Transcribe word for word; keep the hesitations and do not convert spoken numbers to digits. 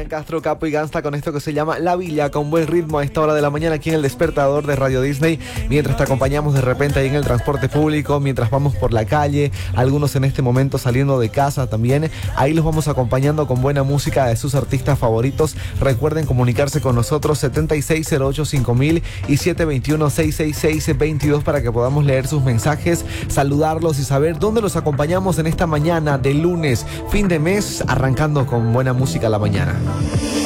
Castro, Capo y Gangsta con esto que se llama La Villa, con buen ritmo a esta hora de la mañana aquí en el despertador de Radio Disney, mientras te acompañamos de repente ahí en el transporte público, mientras vamos por la calle, algunos en este momento saliendo de casa también, ahí los vamos acompañando con buena música de sus artistas favoritos. Recuerden comunicarse con nosotros setenta y seis cero ocho cinco mil y siete dos uno seis seis seis dos dos para que podamos leer sus mensajes, saludarlos y saber dónde los acompañamos en esta mañana de lunes, fin de mes, arrancando con buena música a la mañana.